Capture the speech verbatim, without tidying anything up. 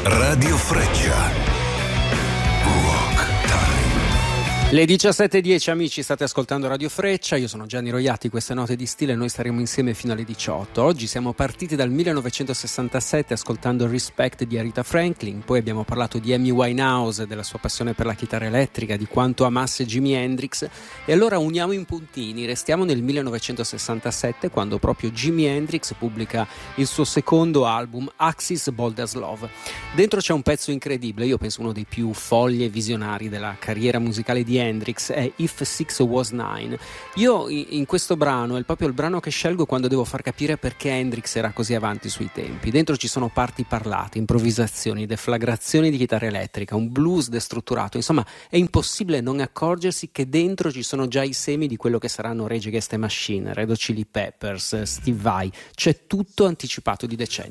Radio Freccia. Le diciassette e dieci, amici, state ascoltando Radio Freccia, io sono Gianni Roiati, queste note di stile e noi staremo insieme fino alle diciotto. Oggi siamo partiti dal millenovecentosessantasette ascoltando Respect di Aretha Franklin, poi abbiamo parlato di Amy Winehouse, della sua passione per la chitarra elettrica, di quanto amasse Jimi Hendrix, e allora uniamo i puntini, restiamo nel millenovecentosessantasette quando proprio Jimi Hendrix pubblica il suo secondo album, Axis Bold as Love. Dentro c'è un pezzo incredibile, io penso uno dei più folli e visionari della carriera musicale di Hendrix, è If Six Was Nine. Io in questo brano, è proprio il brano che scelgo quando devo far capire perché Hendrix era così avanti sui tempi. Dentro ci sono parti parlate, improvvisazioni, deflagrazioni di chitarra elettrica, un blues destrutturato, insomma è impossibile non accorgersi che dentro ci sono già i semi di quello che saranno Rage Against the Machine, Red Hot Chili Peppers, Steve Vai, c'è tutto anticipato di decenni.